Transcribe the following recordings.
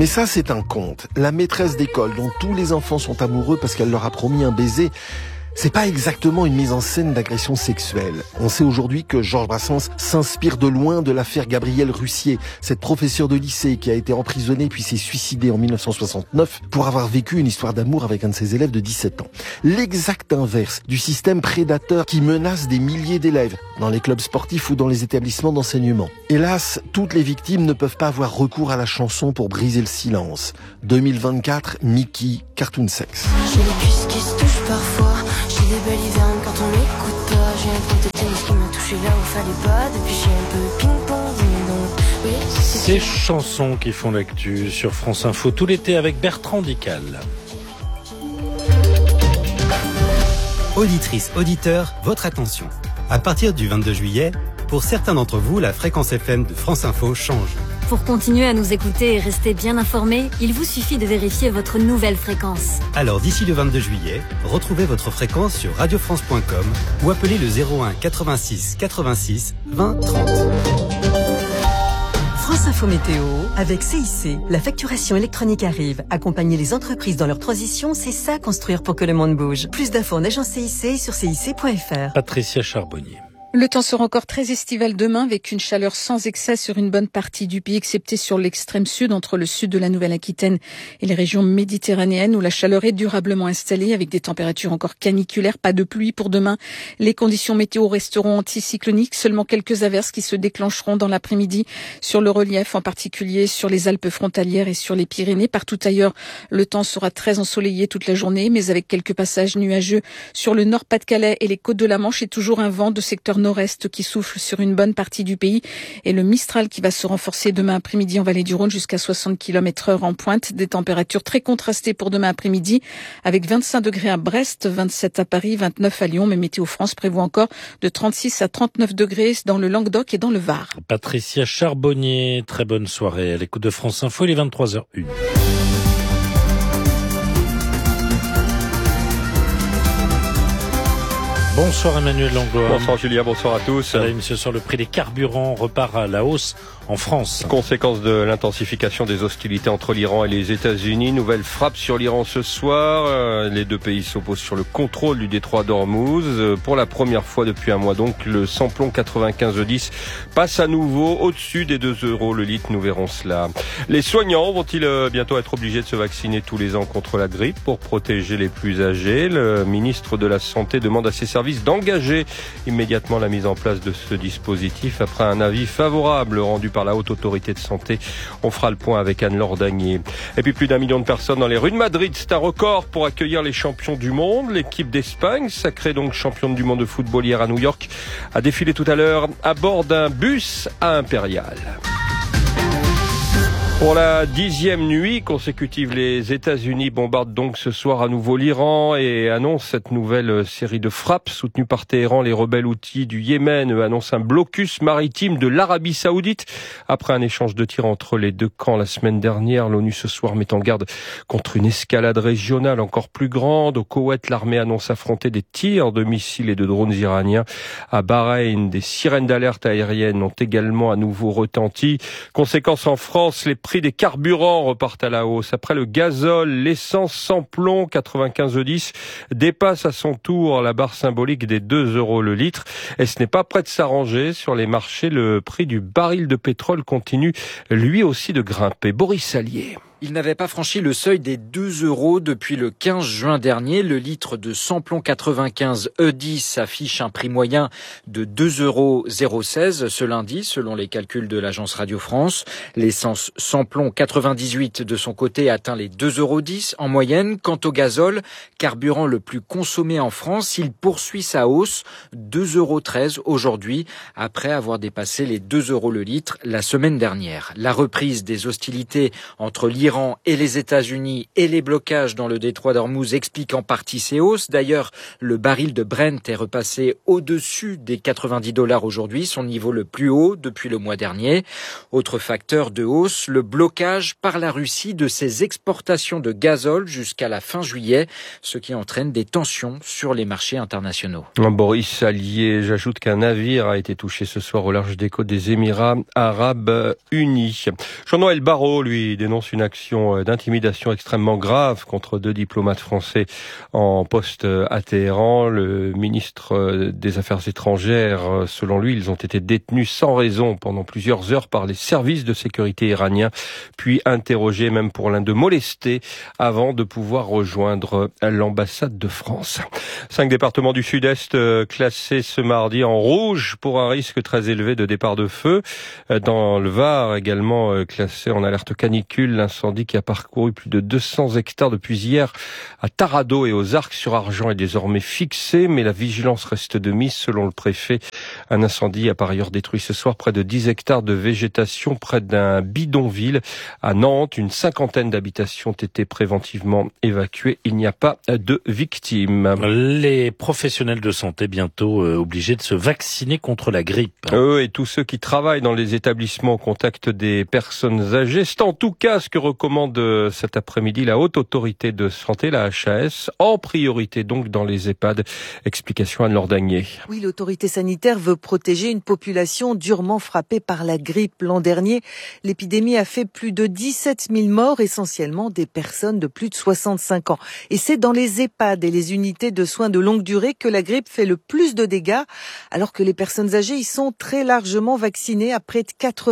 Mais ça, c'est un conte. La maîtresse d'école dont tous les enfants sont amoureux parce qu'elle leur a promis un baiser, c'est pas exactement une mise en scène d'agression sexuelle. On sait aujourd'hui que Georges Brassens s'inspire de loin de l'affaire Gabrielle Russier, cette professeure de lycée qui a été emprisonnée puis s'est suicidée en 1969 pour avoir vécu une histoire d'amour avec un de ses élèves de 17 ans. L'exact inverse du système prédateur qui menace des milliers d'élèves dans les clubs sportifs ou dans les établissements d'enseignement. Hélas, toutes les victimes ne peuvent pas avoir recours à la chanson pour briser le silence. 2024, Mickey, Cartoon Sex. J'ai les cuisses qui se touchent parfois. J'ai des balivernes quand on m'écoute pas. J'ai un compte de tennis qui m'a touché là où fallait pas. Depuis j'ai un peu ping-pong, mais donc oui. Ces chansons qui font l'actu sur France Info tout l'été avec Bertrand Dical. Auditrices, auditeurs, votre attention. À partir du 22 juillet, pour certains d'entre vous, la fréquence FM de France Info change. Pour continuer à nous écouter et rester bien informés, il vous suffit de vérifier votre nouvelle fréquence. Alors d'ici le 22 juillet, retrouvez votre fréquence sur radiofrance.com ou appelez le 01 86 86 20 30. France Info Météo, avec CIC, la facturation électronique arrive. Accompagner les entreprises dans leur transition, c'est ça construire pour que le monde bouge. Plus d'infos en agence CIC et sur cic.fr. Patricia Charbonnier. Le temps sera encore très estival demain avec une chaleur sans excès sur une bonne partie du pays, excepté sur l'extrême sud, entre le sud de la Nouvelle-Aquitaine et les régions méditerranéennes où la chaleur est durablement installée avec des températures encore caniculaires. Pas de pluie pour demain. Les conditions météo resteront anticycloniques. Seulement quelques averses qui se déclencheront dans l'après-midi sur le relief, en particulier sur les Alpes frontalières et sur les Pyrénées. Partout ailleurs, le temps sera très ensoleillé toute la journée, mais avec quelques passages nuageux sur le Nord-Pas-de-Calais et les côtes de la Manche et toujours un vent de secteur nord-est qui souffle sur une bonne partie du pays et le Mistral qui va se renforcer demain après-midi en vallée du Rhône jusqu'à 60 km/h en pointe. Des températures très contrastées pour demain après-midi avec 25 degrés à Brest, 27 à Paris, 29 à Lyon. Mais Météo France prévoit encore de 36 à 39 degrés dans le Languedoc et dans le Var. Patricia Charbonnier, très bonne soirée à l'écoute de France Info, il est 23h01. Bonsoir Emmanuel Langlois. Bonsoir Julien, bonsoir à tous. Ce soir, le prix des carburants repart à la hausse en France. Conséquence de l'intensification des hostilités entre l'Iran et les États-Unis. Nouvelle frappe sur l'Iran ce soir. Les deux pays s'opposent sur le contrôle du détroit d'Ormuz. Pour la première fois depuis un mois donc, le samplon 95E10 passe à nouveau au-dessus des 2 € le litre. Nous verrons cela. Les soignants vont-ils bientôt être obligés de se vacciner tous les ans contre la grippe pour protéger les plus âgés? Le ministre de la Santé demande à ses services d'engager immédiatement la mise en place de ce dispositif après un avis favorable rendu par la Haute Autorité de Santé. On fera le point avec Anne-Laure Dagnier. Et puis plus d'1 million de personnes dans les rues de Madrid. C'est un record pour accueillir les champions du monde. L'équipe d'Espagne, sacrée donc championne du monde de football hier à New York, a défilé tout à l'heure à bord d'un bus à Impérial. Pour la 10e nuit consécutive, les États-Unis bombardent donc ce soir à nouveau l'Iran et annoncent cette nouvelle série de frappes soutenues par Téhéran. Les rebelles houthis du Yémen annoncent un blocus maritime de l'Arabie Saoudite après un échange de tirs entre les deux camps la semaine dernière. L'ONU ce soir met en garde contre une escalade régionale encore plus grande. Au Koweït, l'armée annonce affronter des tirs de missiles et de drones iraniens. À Bahreïn, des sirènes d'alerte aérienne ont également à nouveau retenti. Conséquence en France, les prix des carburants repartent à la hausse. Après le gazole, l'essence sans plomb 95E10 dépasse à son tour la barre symbolique des 2 € le litre. Et ce n'est pas près de s'arranger sur les marchés. Le prix du baril de pétrole continue lui aussi de grimper. Boris Sallier. Il n'avait pas franchi le seuil des 2 € depuis le 15 juin dernier. Le litre de samplon 95 E10 affiche un prix moyen de 2,016 € ce lundi, selon les calculs de l'agence Radio France. L'essence samplon 98 de son côté atteint les 2,10 € en moyenne. Quant au gazole, carburant le plus consommé en France, il poursuit sa hausse, 2,13 € aujourd'hui, après avoir dépassé les 2 € le litre la semaine dernière. La reprise des hostilités entre l'Iran et les États-Unis et les blocages dans le détroit d'Ormuz expliquent en partie ces hausses. D'ailleurs, le baril de Brent est repassé au-dessus des 90 $ aujourd'hui, son niveau le plus haut depuis le mois dernier. Autre facteur de hausse, le blocage par la Russie de ses exportations de gazole jusqu'à la fin juillet, ce qui entraîne des tensions sur les marchés internationaux. Boris Sallier, j'ajoute qu'un navire a été touché ce soir au large des côtes des Émirats Arabes Unis. Jean-Noël Barrot, lui, dénonce une action d'intimidation extrêmement grave contre 2 diplomates français en poste à Téhéran. Le ministre des Affaires étrangères, selon lui, ils ont été détenus sans raison pendant plusieurs heures par les services de sécurité iraniens, puis interrogés même pour l'un de molestés avant de pouvoir rejoindre l'ambassade de France. 5 départements du sud-est classés ce mardi en rouge pour un risque très élevé de départ de feu. Dans le Var, également classé en alerte canicule, l'incendie qui a parcouru plus de 200 hectares depuis hier à Taradot et aux Arcs-sur-Argent est désormais fixé, mais la vigilance reste de mise selon le préfet. Un incendie a par ailleurs détruit ce soir près de 10 hectares de végétation près d'un bidonville. À Nantes, une 50aine d'habitations ont été préventivement évacuées. Il n'y a pas de victimes. Les professionnels de santé bientôt obligés de se vacciner contre la grippe. Eux et tous ceux qui travaillent dans les établissements au contact des personnes âgées, c'est en tout cas ce que recommande cet après-midi la Haute Autorité de Santé, la HAS, en priorité donc dans les EHPAD. Explication Anne Lordagnier. Oui, l'autorité sanitaire veut protéger une population durement frappée par la grippe. L'an dernier, l'épidémie a fait plus de 17 000 morts, essentiellement des personnes de plus de 65 ans. Et c'est dans les EHPAD et les unités de soins de longue durée que la grippe fait le plus de dégâts, alors que les personnes âgées y sont très largement vaccinées à près de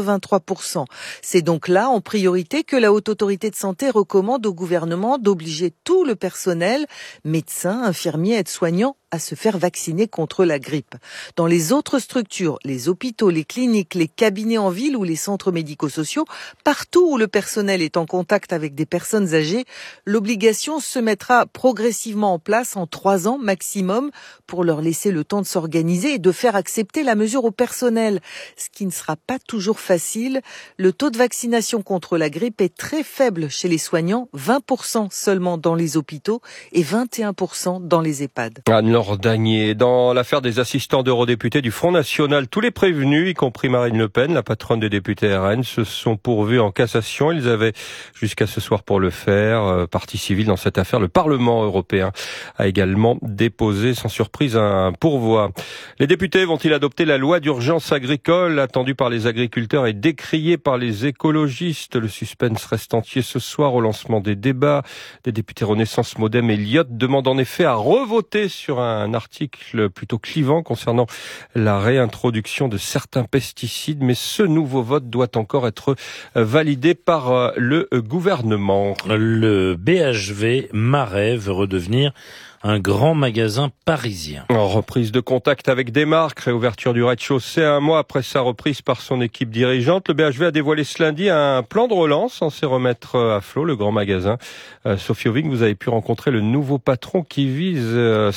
83%. C'est donc là, en priorité, que la Haute Autorité de Santé recommande au gouvernement d'obliger tout le personnel, médecins, infirmiers, aides-soignants, à se faire vacciner contre la grippe. Dans les autres structures, les hôpitaux, les cliniques, les cabinets en ville ou les centres médico-sociaux, partout où le personnel est en contact avec des personnes âgées, l'obligation se mettra progressivement en place en 3 ans maximum pour leur laisser le temps de s'organiser et de faire accepter la mesure au personnel, ce qui ne sera pas toujours facile. Le taux de vaccination contre la grippe est très faible chez les soignants, 20% seulement dans les hôpitaux et 21% dans les EHPAD. Anne Lordagnier. Dans l'affaire des assistants d'eurodéputés du Front National, tous les prévenus, y compris Marine Le Pen, la patronne des députés RN, se sont pourvus en cassation. Ils avaient jusqu'à ce soir pour le faire. Partie civile dans cette affaire, le Parlement européen a également déposé sans surprise un pourvoi. Les députés vont-ils adopter la loi d'urgence agricole attendue par les agriculteurs et décriée par les écologistes? Le suspense reste entier ce soir au lancement des débats. Des députés Renaissance, Modem et Lyot demandent en effet à revoter sur un article plutôt clivant concernant la réintroduction de certains pesticides, mais ce nouveau vote doit encore être validé par le gouvernement. Le BHV Marais veut redevenir un grand magasin parisien. En reprise de contact avec des marques, réouverture du rez-de-chaussée un mois après sa reprise par son équipe dirigeante, le BHV a dévoilé ce lundi un plan de relance censé remettre à flot le grand magasin. Sophie Oving, vous avez pu rencontrer le nouveau patron qui vise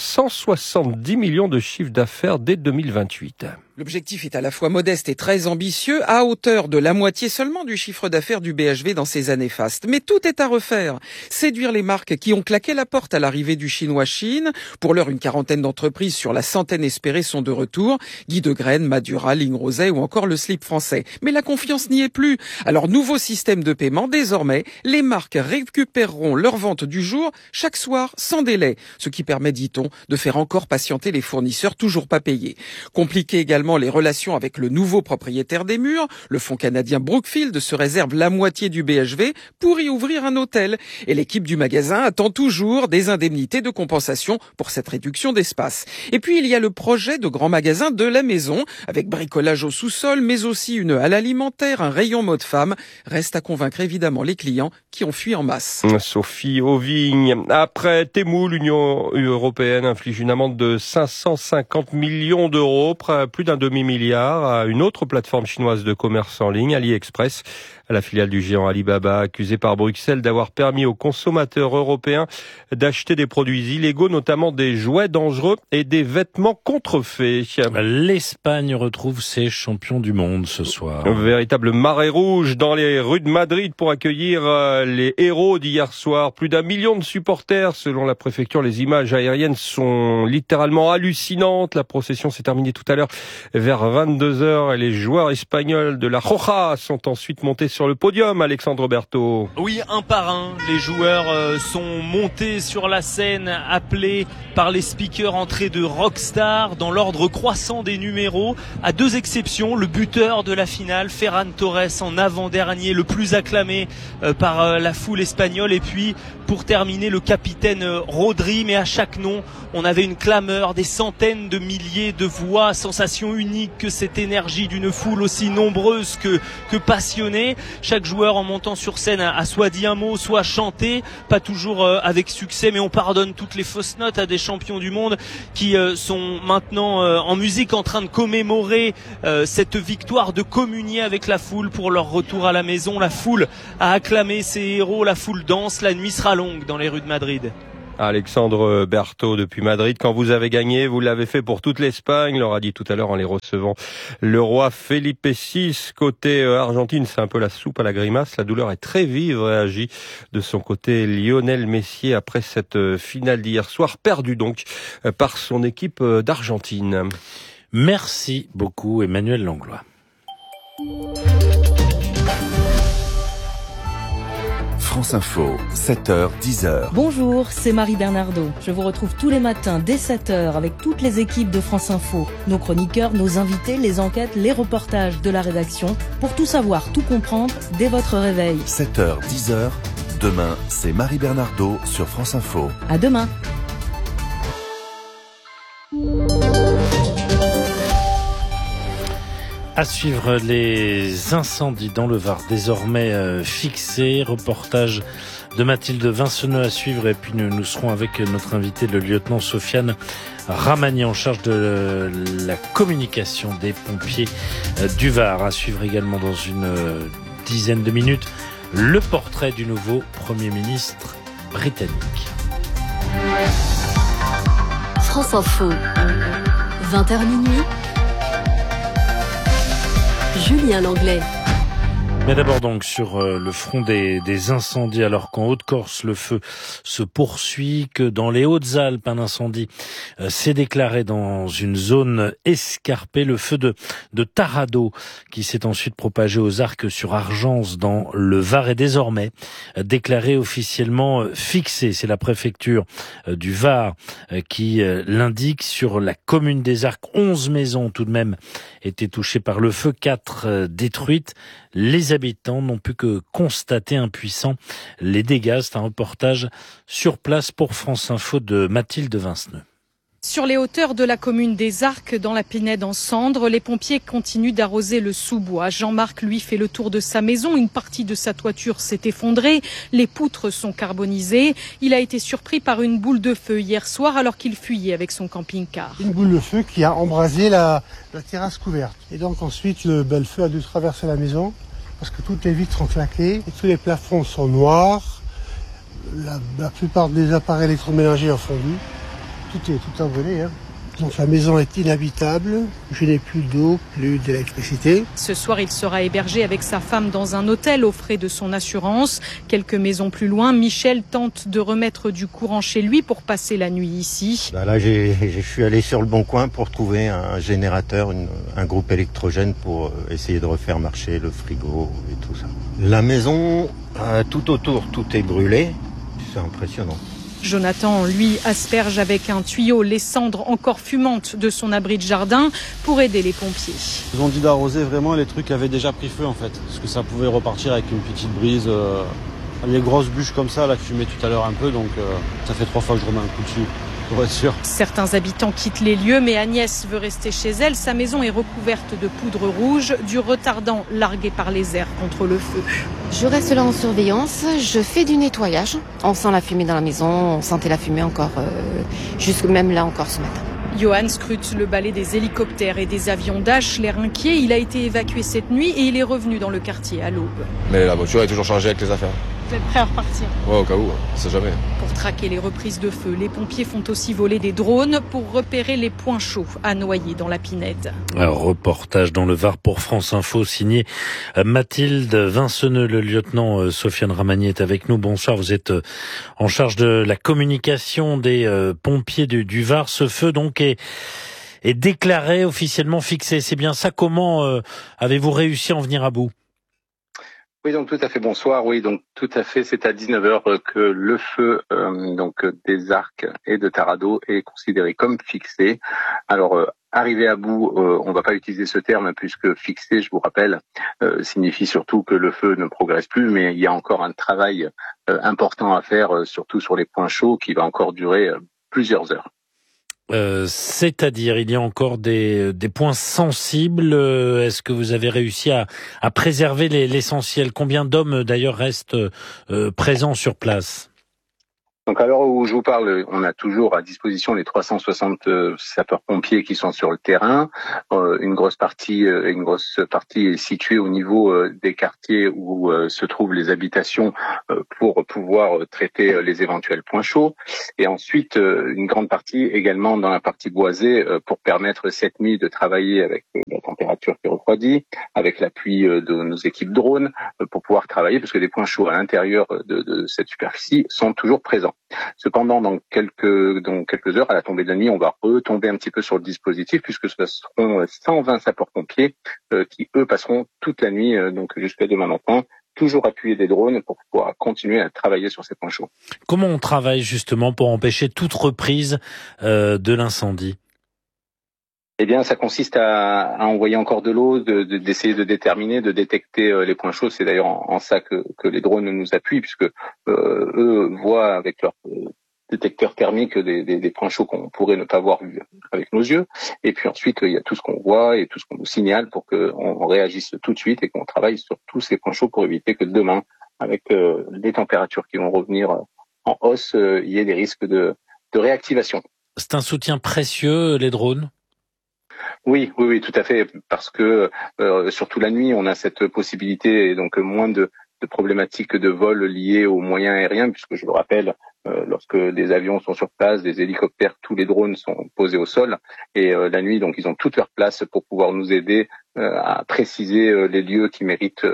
170 millions de chiffre d'affaires dès 2028. L'objectif est à la fois modeste et très ambitieux, à hauteur de la moitié seulement du chiffre d'affaires du BHV dans ces années fastes. Mais tout est à refaire. Séduire les marques qui ont claqué la porte à l'arrivée du chinois Chine. Pour l'heure, une quarantaine d'entreprises sur la centaine espérée sont de retour. Guy de Graine, Madura, Ligne Rosé ou encore le slip français. Mais la confiance n'y est plus. Alors, nouveau système de paiement. Désormais, les marques récupéreront leur vente du jour chaque soir sans délai. Ce qui permet, dit-on, de faire encore patienter les fournisseurs toujours pas payés. Compliqué également les relations avec le nouveau propriétaire des murs. Le fonds canadien Brookfield se réserve la moitié du BHV pour y ouvrir un hôtel. Et l'équipe du magasin attend toujours des indemnités de compensation pour cette réduction d'espace. Et puis il y a le projet de grand magasin de la maison, avec bricolage au sous-sol, mais aussi une halle alimentaire, un rayon mode femme. Reste à convaincre évidemment les clients qui ont fui en masse. Sophie Oving. Après Temu, l'Union européenne inflige une amende de 550 millions d'euros, plus d'un demi-milliard, à une autre plateforme chinoise de commerce en ligne, AliExpress, la filiale du géant Alibaba, accusée par Bruxelles d'avoir permis aux consommateurs européens d'acheter des produits illégaux, notamment des jouets dangereux et des vêtements contrefaits. L'Espagne retrouve ses champions du monde ce soir. Un véritable marée rouge dans les rues de Madrid pour accueillir les héros d'hier soir. Plus d'1 million de supporters, selon la préfecture. Les images aériennes sont littéralement hallucinantes. La procession s'est terminée tout à l'heure vers 22h et les joueurs espagnols de la Roja sont ensuite montés sur le podium. Alexandre Berthaud. Oui, un par un, les joueurs sont montés sur la scène, appelés par les speakers entrée de rockstar dans l'ordre croissant des numéros, à deux exceptions, le buteur de la finale, Ferran Torres en avant-dernier, le plus acclamé par la foule espagnole, et puis pour terminer le capitaine Rodri. Mais à chaque nom on avait une clameur, des centaines de milliers de voix, sensation unique que cette énergie d'une foule aussi nombreuse que passionnée. Chaque joueur en montant sur scène a soit dit un mot, soit chanté, pas toujours avec succès, mais on pardonne toutes les fausses notes à des champions du monde qui sont maintenant en musique en train de commémorer cette victoire, de communier avec la foule pour leur retour à la maison. La foule a acclamé ses héros, la foule danse, la nuit sera longue dans les rues de Madrid. Alexandre Berthaud depuis Madrid. Quand vous avez gagné, vous l'avez fait pour toute l'Espagne, leur a dit tout à l'heure en les recevant le roi Felipe VI. Côté Argentine, c'est un peu la soupe à la grimace. La douleur est très vive, réagit de son côté Lionel Messi après cette finale d'hier soir, perdue donc par son équipe d'Argentine. Merci beaucoup Emmanuel Langlois. France Info, 7h, 10h. Bonjour, c'est Marie Bernardo. Je vous retrouve tous les matins dès 7h avec toutes les équipes de France Info. Nos chroniqueurs, nos invités, les enquêtes, les reportages de la rédaction. Pour tout savoir, tout comprendre, dès votre réveil. 7h, 10h. Demain, c'est Marie Bernardo sur France Info. À demain. À suivre les incendies dans le Var, désormais fixés. Reportage de Mathilde Vinceneux à suivre. Et puis nous serons avec notre invité, le lieutenant Sofiane Ramani, en charge de la communication des pompiers du Var. À suivre également dans une dizaine de minutes, le portrait du nouveau Premier ministre britannique. France Info, 20h minuit. Julien Langlais. Mais d'abord donc sur le front des incendies, alors qu'en Haute-Corse le feu se poursuit, que dans les Hautes-Alpes un incendie s'est déclaré dans une zone escarpée, le feu de Tarado qui s'est ensuite propagé aux Arcs sur Argence dans le Var est désormais déclaré officiellement fixé. C'est la préfecture du Var qui l'indique. Sur la commune des Arcs, 11 maisons tout de même étaient touchées par le feu, 4 détruites. Les habitants n'ont pu que constater impuissants les dégâts. C'est un reportage sur place pour France Info de Mathilde Vinceneux. Sur les hauteurs de la commune des Arcs, dans la Pinède en cendres, les pompiers continuent d'arroser le sous-bois. Jean-Marc, lui, fait le tour de sa maison. Une partie de sa toiture s'est effondrée. Les poutres sont carbonisées. Il a été surpris par une boule de feu hier soir alors qu'il fuyait avec son camping-car. Une boule de feu qui a embrasé la terrasse couverte. Et donc ensuite, le feu a dû traverser la maison parce que toutes les vitres sont claquées et tous les plafonds sont noirs. La plupart des appareils électroménagers ont fondu. Tout a brûlé. Donc la maison est inhabitable, je n'ai plus d'eau, plus d'électricité. Ce soir, il sera hébergé avec sa femme dans un hôtel aux frais de son assurance. Quelques maisons plus loin, Michel tente de remettre du courant chez lui pour passer la nuit ici. Là, je suis allé sur le Bon Coin pour trouver un générateur, un groupe électrogène pour essayer de refaire marcher le frigo et tout ça. La maison, tout autour, tout est brûlé. C'est impressionnant. Jonathan, lui, asperge avec un tuyau les cendres encore fumantes de son abri de jardin pour aider les pompiers. Ils ont dit d'arroser vraiment les trucs qui avaient déjà pris feu en fait, parce que ça pouvait repartir avec une petite brise. Les grosses bûches comme ça là que je fumais tout à l'heure un peu, donc ça fait 3 fois que je remets un coup dessus. Pour être sûr. Certains habitants quittent les lieux, mais Agnès veut rester chez elle. Sa maison est recouverte de poudre rouge, du retardant largué par les airs contre le feu. Je reste là en surveillance, je fais du nettoyage. On sent la fumée dans la maison, on sentait la fumée encore, jusque même là encore ce matin. Johan scrute le balai des hélicoptères et des avions Dash, l'air inquiet. Il a été évacué cette nuit et il est revenu dans le quartier à l'aube. Mais la voiture est toujours chargée avec les affaires. Vous êtes prêt à repartir? Ouais, au cas où, on sait jamais. Pour traquer les reprises de feu, les pompiers font aussi voler des drones pour repérer les points chauds à Noyer dans la Pinède. Un reportage dans le Var pour France Info signé Mathilde Vinceneux. Le lieutenant Sofiane Ramani est avec nous. Bonsoir, vous êtes en charge de la communication des pompiers du Var. Ce feu donc est est déclaré, officiellement fixé. C'est bien ça. Comment avez-vous réussi à en venir à bout? Oui, donc tout à fait, bonsoir. Oui, donc tout à fait, c'est à 19h que le feu des Arcs et de Tarandeau est considéré comme fixé. Alors, arriver à bout, on va pas utiliser ce terme puisque fixé, je vous rappelle, signifie surtout que le feu ne progresse plus, mais il y a encore un travail important à faire, surtout sur les points chauds, qui va encore durer plusieurs heures. C'est-à-dire, il y a encore des points sensibles. Est-ce que vous avez réussi à préserver l'essentiel? Combien d'hommes, d'ailleurs, restent présents sur place? Donc à l'heure où je vous parle, on a toujours à disposition les 360 sapeurs-pompiers qui sont sur le terrain. Une grosse partie est située au niveau des quartiers où se trouvent les habitations pour pouvoir traiter les éventuels points chauds. Et ensuite, une grande partie également dans la partie boisée pour permettre cette nuit de travailler avec la température qui refroidit, avec l'appui de nos équipes drones pour pouvoir travailler, parce que les points chauds à l'intérieur de cette superficie sont toujours présents. Cependant, dans quelques heures, à la tombée de la nuit, on va retomber un petit peu sur le dispositif, puisque ce seront 120 sapeurs-pompiers qui, eux, passeront toute la nuit, donc jusqu'à demain matin, toujours appuyés des drones pour pouvoir continuer à travailler sur ces points chauds. Comment on travaille justement pour empêcher toute reprise de l'incendie? Eh bien, ça consiste à envoyer encore de l'eau, d'essayer de déterminer, de détecter les points chauds. C'est d'ailleurs en ça que les drones nous appuient, puisque eux voient avec leur détecteur thermique des points chauds qu'on pourrait ne pas voir avec nos yeux. Et puis ensuite, il y a tout ce qu'on voit et tout ce qu'on nous signale pour qu'on réagisse tout de suite et qu'on travaille sur tous ces points chauds pour éviter que demain, avec les températures qui vont revenir en hausse, il y ait des risques de réactivation. C'est un soutien précieux, les drones? Oui, tout à fait, parce que surtout la nuit, on a cette possibilité, et donc moins de problématiques de vol liées aux moyens aériens, puisque je le rappelle, lorsque des avions sont sur place, des hélicoptères, tous les drones sont posés au sol, et la nuit, donc ils ont toute leur place pour pouvoir nous aider à préciser les lieux qui méritent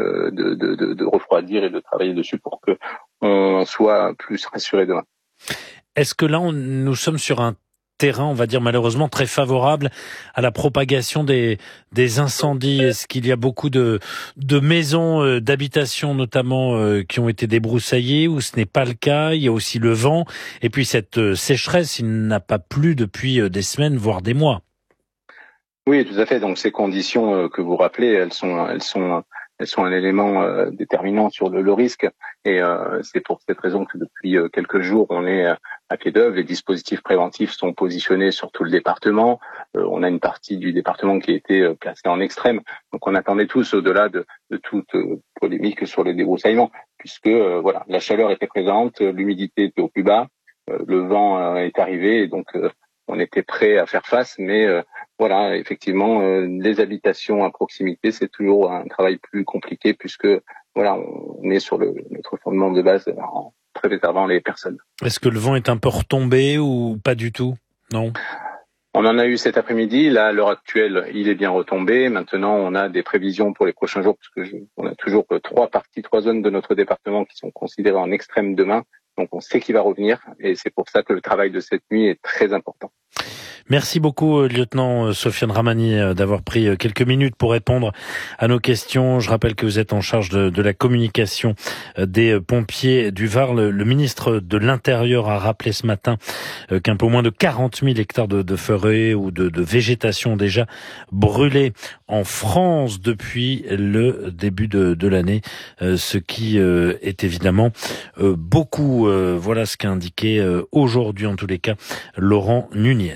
de refroidir et de travailler dessus pour que on soit plus rassuré demain. Est-ce que là, nous sommes sur un terrain, on va dire malheureusement très favorable à la propagation des incendies? Est-ce qu'il y a beaucoup de maisons d'habitation notamment qui ont été débroussaillées, ou ce n'est pas le cas? Il y a aussi le vent et puis cette sécheresse, il n'a pas plu depuis des semaines voire des mois. Oui, tout à fait. Donc ces conditions que vous rappelez, elles sont un élément déterminant sur le risque, et c'est pour cette raison que depuis quelques jours on est à pied d'œuvre. Les dispositifs préventifs sont positionnés sur tout le département. On a une partie du département qui a été placée en extrême, donc on attendait tous, au-delà de toute polémique sur les débroussaillements, puisque voilà, la chaleur était présente, l'humidité était au plus bas, le vent est arrivé, et donc on était prêt à faire face, mais voilà, effectivement, les habitations à proximité, c'est toujours un travail plus compliqué, puisque voilà, on est sur notre fondement de base en préservant les personnes. Est-ce que le vent est un peu retombé ou pas du tout? Non. On en a eu cet après-midi. Là, à l'heure actuelle, il est bien retombé. Maintenant, on a des prévisions pour les prochains jours, parce que on a toujours trois zones de notre département qui sont considérées en extrême demain. Donc, on sait qu'il va revenir, et c'est pour ça que le travail de cette nuit est très important. Merci beaucoup, lieutenant Sofiane Rahmani, d'avoir pris quelques minutes pour répondre à nos questions. Je rappelle que vous êtes en charge de la communication des pompiers du Var. Le ministre de l'Intérieur a rappelé ce matin qu'un peu moins de 40 000 hectares de forêt ou de végétation déjà brûlés en France depuis le début de l'année, ce qui est évidemment beaucoup. Voilà ce qu'a indiqué aujourd'hui, en tous les cas, Laurent Nunez.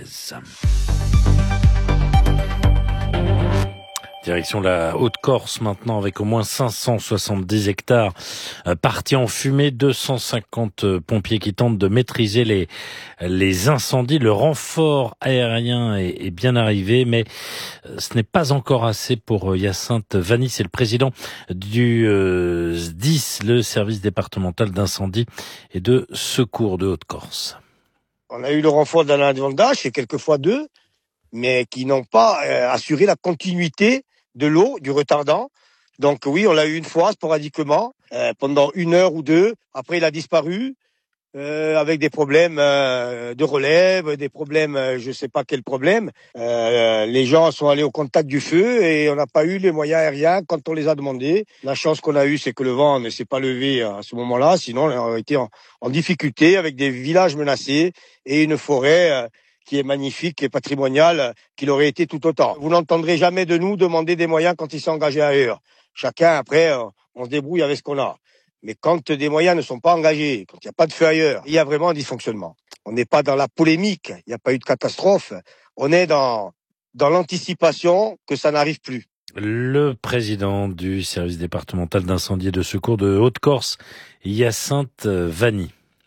Direction la Haute-Corse maintenant, avec au moins 570 hectares partis en fumée, 250 pompiers qui tentent de maîtriser les incendies. Le renfort aérien est bien arrivé, mais ce n'est pas encore assez pour Hyacinthe Vanni. C'est le président du SDIS, le service départemental d'incendie et de secours de Haute-Corse. On a eu le renfort d'Alain Vendage et quelquefois deux, mais qui n'ont pas assuré la continuité de l'eau, du retardant. Donc oui, on l'a eu une fois sporadiquement, pendant 1 heure ou deux. Après, il a disparu. avec des problèmes de relève, des problèmes, je sais pas quel problème. Les gens sont allés au contact du feu et on n'a pas eu les moyens aériens quand on les a demandés. La chance qu'on a eue, c'est que le vent ne s'est pas levé à ce moment-là, sinon on aurait été en difficulté avec des villages menacés et une forêt qui est magnifique et patrimoniale, qu'il aurait été tout autant. Vous n'entendrez jamais de nous demander des moyens quand ils sont engagés ailleurs. Chacun, après, on se débrouille avec ce qu'on a. Mais quand des moyens ne sont pas engagés, quand il n'y a pas de feu ailleurs, il y a vraiment un dysfonctionnement. On n'est pas dans la polémique, il n'y a pas eu de catastrophe. On est dans l'anticipation que ça n'arrive plus. Le président du service départemental d'incendie et de secours de Haute-Corse, Hyacinthe Vanni.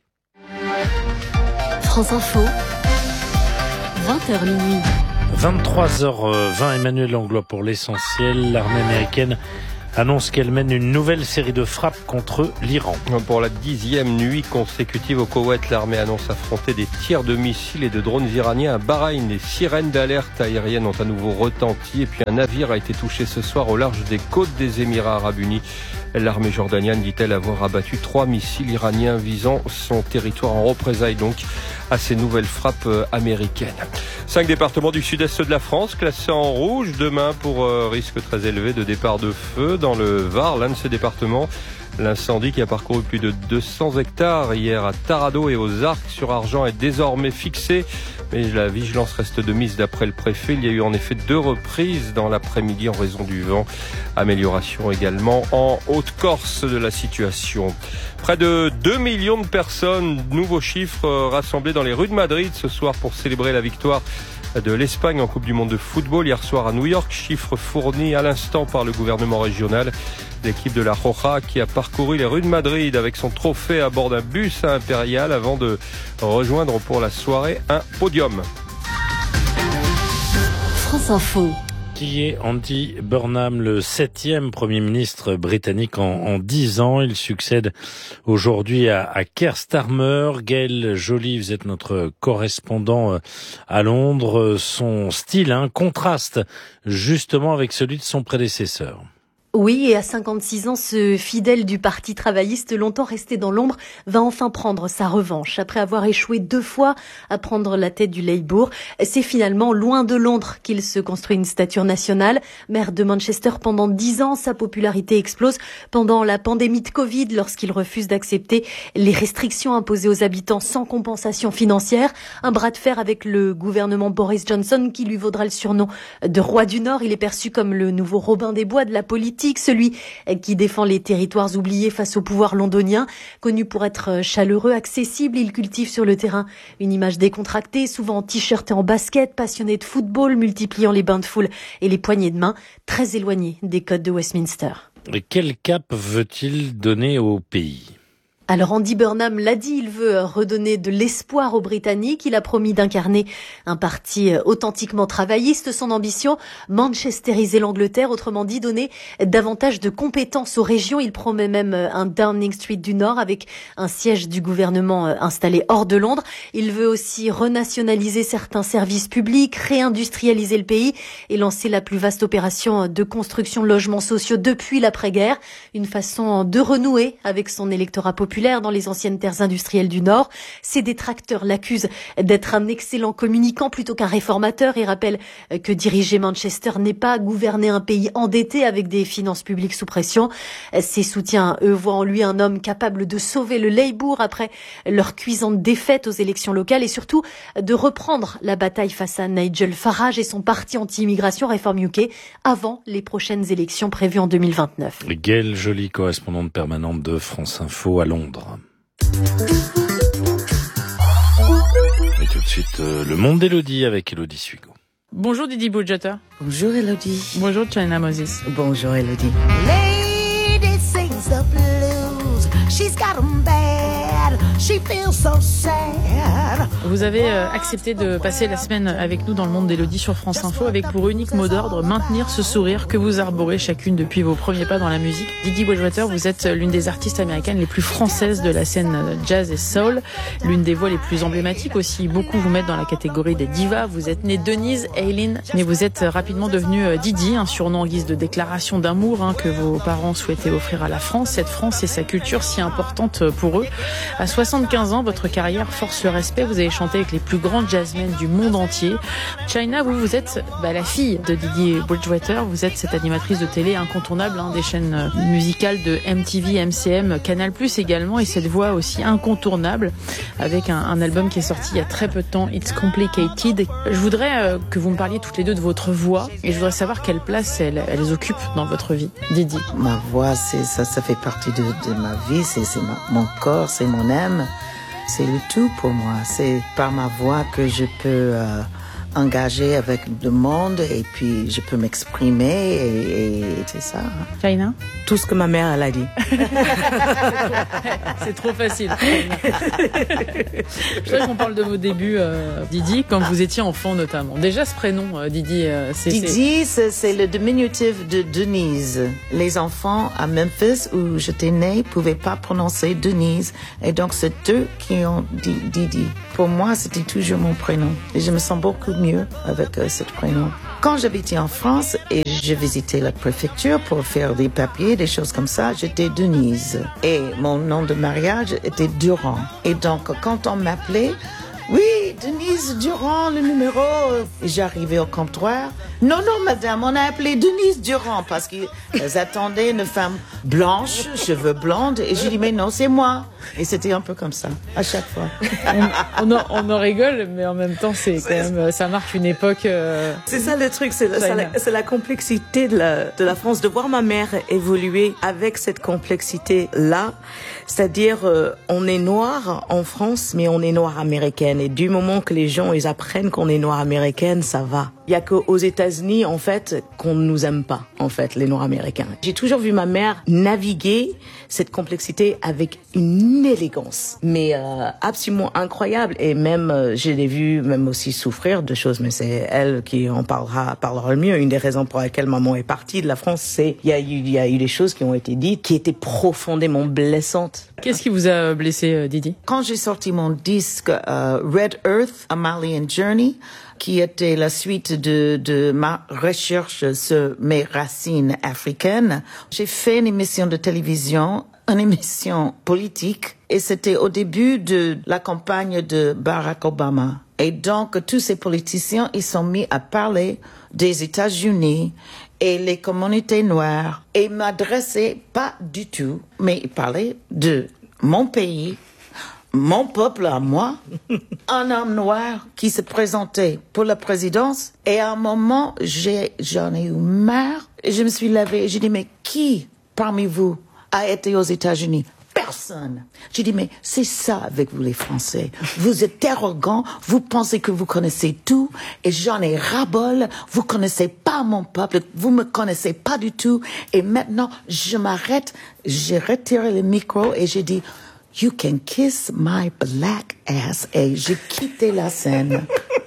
France Info, 20h minuit. 23h20, Emmanuel Langlois pour l'essentiel. L'armée américaine annonce qu'elle mène une nouvelle série de frappes contre l'Iran. Pour la 10e nuit consécutive au Koweït, l'armée annonce affronter des tirs de missiles et de drones iraniens à Bahreïn. Les sirènes d'alerte aérienne ont à nouveau retenti et puis un navire a été touché ce soir au large des côtes des Émirats arabes unis. L'armée jordanienne dit-elle avoir abattu 3 missiles iraniens visant son territoire en représailles donc à ces nouvelles frappes américaines. 5 départements du sud-est de la France classés en rouge demain pour risque très élevé de départ de feu. Dans le Var, l'un de ces départements, l'incendie qui a parcouru plus de 200 hectares hier à Taradot et aux Arcs-sur-Argent est désormais fixé. Mais la vigilance reste de mise d'après le préfet. Il y a eu en effet 2 reprises dans l'après-midi en raison du vent. Amélioration également en Haute-Corse de la situation. Près de 2 millions de personnes, nouveau chiffre, rassemblés dans les rues de Madrid ce soir pour célébrer la victoire de l'Espagne en Coupe du Monde de football hier soir à New York. Chiffre fourni à l'instant par le gouvernement régional. L'équipe de la Roja qui a parcouru les rues de Madrid avec son trophée à bord d'un bus impérial avant de rejoindre pour la soirée un podium. France Info. Qui est Andy Burnham, le 7e Premier ministre britannique en 10 ans. Il succède aujourd'hui à Keir Starmer. Gaël Joly, vous êtes notre correspondant à Londres. Son style contraste justement avec celui de son prédécesseur. Oui, et à 56 ans, ce fidèle du Parti travailliste, longtemps resté dans l'ombre, va enfin prendre sa revanche. Après avoir échoué 2 fois à prendre la tête du Labour, c'est finalement loin de Londres qu'il se construit une stature nationale. Maire de Manchester pendant 10 ans, sa popularité explose pendant la pandémie de Covid lorsqu'il refuse d'accepter les restrictions imposées aux habitants sans compensation financière. Un bras de fer avec le gouvernement Boris Johnson qui lui vaudra le surnom de roi du Nord. Il est perçu comme le nouveau Robin des Bois de la politique, celui qui défend les territoires oubliés face au pouvoir londonien. Connu pour être chaleureux, accessible, il cultive sur le terrain une image décontractée, souvent en t-shirt et en basket, passionné de football, multipliant les bains de foule et les poignées de main, très éloigné des codes de Westminster. Et quel cap veut-il donner au pays ? Alors Andy Burnham l'a dit, il veut redonner de l'espoir aux Britanniques. Il a promis d'incarner un parti authentiquement travailliste. Son ambition, manchestériser l'Angleterre, autrement dit donner davantage de compétences aux régions. Il promet même un Downing Street du Nord avec un siège du gouvernement installé hors de Londres. Il veut aussi renationaliser certains services publics, réindustrialiser le pays et lancer la plus vaste opération de construction de logements sociaux depuis l'après-guerre. Une façon de renouer avec son électorat populaire dans les anciennes terres industrielles du Nord. Ses détracteurs l'accusent d'être un excellent communicant plutôt qu'un réformateur et rappellent que diriger Manchester n'est pas gouverner un pays endetté avec des finances publiques sous pression. Ses soutiens, eux, voient en lui un homme capable de sauver le Labour après leur cuisante défaite aux élections locales et surtout de reprendre la bataille face à Nigel Farage et son parti anti-immigration Reform UK avant les prochaines élections prévues en 2029. Gaël Joly, correspondante permanente de France Info à Londres. Et tout de suite, le monde d'Élodie avec Élodie Suigo. Bonjour Didi Boudjata. Bonjour Élodie. Bonjour China Moses. Bonjour Élodie. Lady sings the blues. She's got 'em bad. She feels so sad. Vous avez accepté de passer la semaine avec nous dans le monde d'Élodie sur France Info avec pour unique mot d'ordre maintenir ce sourire que vous arborez chacune depuis vos premiers pas dans la musique. Didi Bridgewater, vous êtes l'une des artistes américaines les plus françaises de la scène jazz et soul, l'une des voix les plus emblématiques aussi. Beaucoup vous mettent dans la catégorie des divas. Vous êtes née Denise Eileen, mais vous êtes rapidement devenue Didi, un surnom en guise de déclaration d'amour que vos parents souhaitaient offrir à la France. Cette France et sa culture si importante pour eux. À 75 ans, votre carrière force le respect. Vous avez chanté avec les plus grands jazzmen du monde entier. China, vous êtes la fille de Didi Bridgewater. Vous êtes cette animatrice de télé incontournable des chaînes musicales de MTV, MCM, Canal+ également, et cette voix aussi incontournable avec un album qui est sorti il y a très peu de temps, It's Complicated. Je voudrais que vous me parliez toutes les deux de votre voix et je voudrais savoir quelle place elles occupent dans votre vie. Didi. Ma voix, ça fait partie de ma vie, c'est mon corps, c'est mon âme. C'est le tout pour moi. C'est par ma voix que je peux engager avec le monde et puis je peux m'exprimer et c'est ça. China? Tout ce que ma mère elle a dit. C'est trop facile. Je voudrais qu'on parle de vos débuts, Didi, quand vous étiez enfant notamment. Déjà ce prénom, Didi, Didi, c'est le diminutif de Denise. Les enfants à Memphis où j'étais née pouvaient pas prononcer Denise et donc c'est eux qui ont dit Didi. Pour moi, c'était toujours mon prénom et je me sens beaucoup mieux avec ce prénom. Quand j'habitais en France et je visitais la préfecture pour faire des papiers, des choses comme ça, j'étais Denise. Et mon nom de mariage était Durand. Et donc, quand on m'appelait, oui, Denise Durand, le numéro. J'arrivais au comptoir. Non, madame, on a appelé Denise Durand parce qu'ils attendaient une femme blanche, cheveux blondes. Et j'ai dit, mais non, c'est moi. Et c'était un peu comme ça, à chaque fois. On en rigole, mais en même temps, c'est quand même, ça marque une époque. C'est ça le truc, c'est la complexité de la France, de voir ma mère évoluer avec cette complexité-là. C'est-à-dire, on est noir en France, mais on est noir américaine. Et du moment que les gens, ils apprennent qu'on est noir américaine, ça va. Il y a qu'aux États-Unis, en fait, qu'on ne nous aime pas, en fait, les Noirs américains. J'ai toujours vu ma mère naviguer cette complexité avec une élégance, mais absolument incroyable. Et même, je l'ai vu même aussi souffrir de choses, mais c'est elle qui en parlera le mieux. Une des raisons pour lesquelles maman est partie de la France, c'est il y a eu des choses qui ont été dites qui étaient profondément blessantes. Qu'est-ce qui vous a blessé, Didi? Quand j'ai sorti mon disque Red Earth, A Malian Journey, qui était la suite de ma recherche sur mes racines africaines. J'ai fait une émission de télévision, une émission politique, et c'était au début de la campagne de Barack Obama. Et donc, tous ces politiciens, ils sont mis à parler des États-Unis et les communautés noires, et ils m'adressaient pas du tout, mais ils parlaient de mon pays, mon peuple à moi, un homme noir qui se présentait pour la présidence. Et à un moment, j'en ai eu marre. Et je me suis levée et j'ai dit, mais qui parmi vous a été aux États-Unis? Personne. J'ai dit, mais c'est ça avec vous les Français. Vous êtes arrogants, vous pensez que vous connaissez tout, et j'en ai ras-bol, vous connaissez pas mon peuple, vous me connaissez pas du tout, et maintenant, je m'arrête, j'ai retiré le micro et j'ai dit, you can kiss my black ass, et j'ai quitté la scène.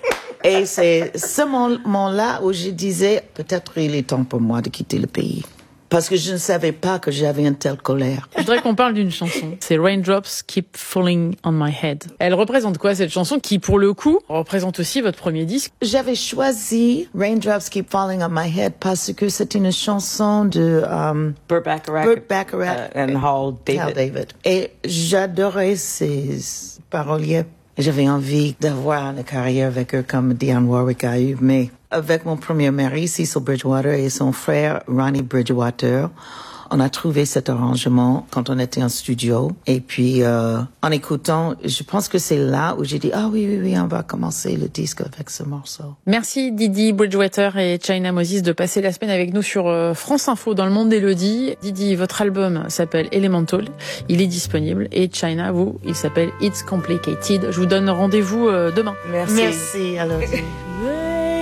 Et c'est ce moment-là où je disais, peut-être il est temps pour moi de quitter le pays. Parce que je ne savais pas que j'avais une telle colère. Je voudrais qu'on parle d'une chanson. C'est Raindrops Keep Falling on My Head. Elle représente quoi, cette chanson, qui, pour le coup, représente aussi votre premier disque? J'avais choisi Raindrops Keep Falling on My Head parce que c'est une chanson de Burt Bacharach and Hal David. Et j'adorais ces paroliers. J'avais envie d'avoir une carrière avec eux comme Dionne Warwick a eu, mais avec mon premier mari, Cecil Bridgewater, et son frère, Ronnie Bridgewater, on a trouvé cet arrangement quand on était en studio. Et puis, en écoutant, je pense que c'est là où j'ai dit, ah oui, on va commencer le disque avec ce morceau. Merci Didi Bridgewater et China Moses de passer la semaine avec nous sur France Info dans le monde d'Élodie. Didi, votre album s'appelle Elemental. Il est disponible. Et China, il s'appelle It's Complicated. Je vous donne rendez-vous demain. Merci. Alors.